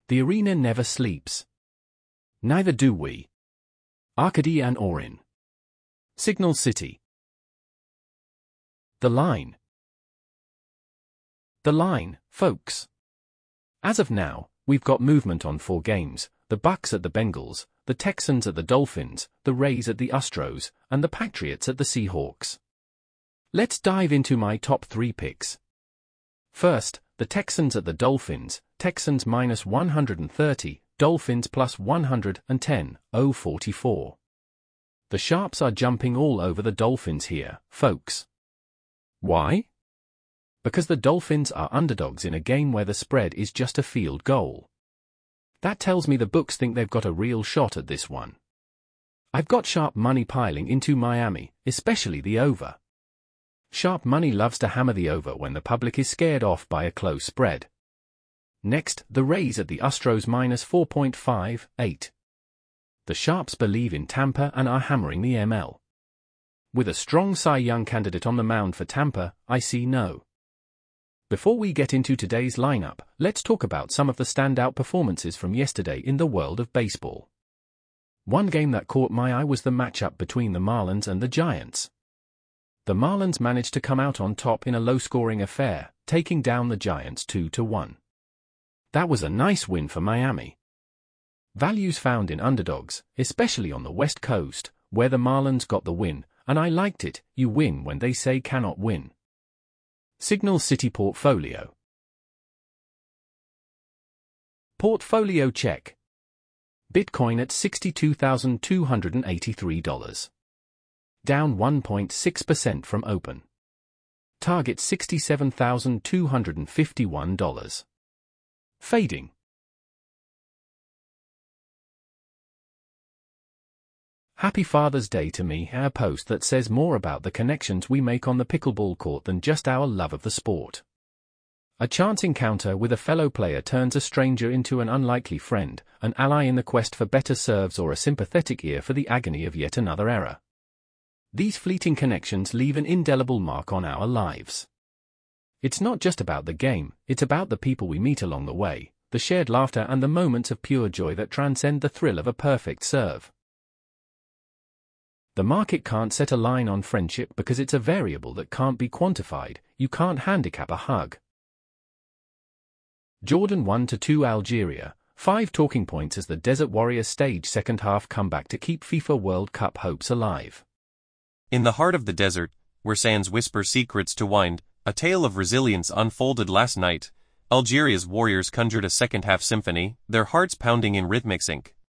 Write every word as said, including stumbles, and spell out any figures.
The arena never sleeps. Neither do we. Arcady and Orin. Signal City. The line. The line, folks. As of now, we've got movement on four games: the Bucks at the Bengals, the Texans at the Dolphins, the Rays at the Astros, and the Patriots at the Seahawks. Let's dive into my top three picks. First, the Texans at the Dolphins, Texans minus one hundred thirty, Dolphins plus one hundred ten, oh forty-four. The sharps are jumping all over the Dolphins here, folks. Why? Because the Dolphins are underdogs in a game where the spread is just a field goal. That tells me the books think they've got a real shot at this one. I've got sharp money piling into Miami, especially the over. Sharp money loves to hammer the over when the public is scared off by a close spread. Next, the Rays at the Astros minus four point five eight. The sharps believe in Tampa and are hammering the M L. With a strong Cy Young candidate on the mound for Tampa, I see no. Before we get into today's lineup, let's talk about some of the standout performances from yesterday in the world of baseball. One game that caught my eye was the matchup between the Marlins and the Giants. The Marlins managed to come out on top in a low-scoring affair, taking down the Giants two to one. That was a nice win for Miami. Values found in underdogs, especially on the West Coast, where the Marlins got the win, and I liked it. You win when they say cannot win. Signal City Portfolio. Portfolio check. Bitcoin at sixty-two thousand two hundred eighty-three dollars. Down one point six percent from open. Target sixty-seven thousand two hundred fifty-one dollars. Fading. Happy Father's Day to me, a post that says more about the connections we make on the pickleball court than just our love of the sport. A chance encounter with a fellow player turns a stranger into an unlikely friend, an ally in the quest for better serves, or a sympathetic ear for the agony of yet another error. These fleeting connections leave an indelible mark on our lives. It's not just about the game, it's about the people we meet along the way, the shared laughter and the moments of pure joy that transcend the thrill of a perfect serve. The market can't set a line on friendship because it's a variable that can't be quantified. You can't handicap a hug. Jordan one to two Algeria, five talking points as the Desert Warriors stage second half comeback to keep FIFA World Cup hopes alive. In the heart of the desert, where sands whisper secrets to wind, a tale of resilience unfolded last night. Algeria's warriors conjured a second-half symphony, their hearts pounding in rhythmic sync.